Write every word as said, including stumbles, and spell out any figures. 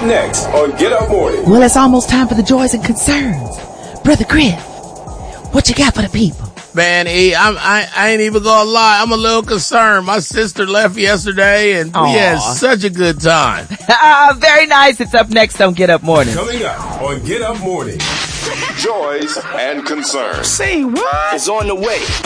next on Get Up Morning. Well, it's almost time for the joys and concerns. Brother Griff, what you got for the people? Man, E, I'm, I, I ain't even gonna lie. I'm a little concerned. My sister left yesterday, and Aww. we had such a good time. Very nice. It's up next on Get Up Morning. Coming up on Get Up Morning. Joys and concerns. Say what? Is on the way.